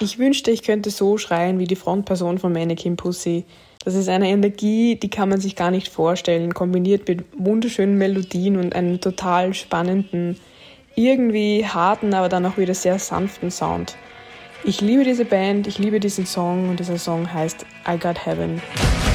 Ich wünschte, ich könnte so schreien wie die Frontperson von Mannequin Pussy. Das ist eine Energie, die kann man sich gar nicht vorstellen, kombiniert mit wunderschönen Melodien und einem total spannenden, irgendwie harten, aber dann auch wieder sehr sanften Sound. Ich liebe diese Band, ich liebe diesen Song und dieser Song heißt I Got Heaven.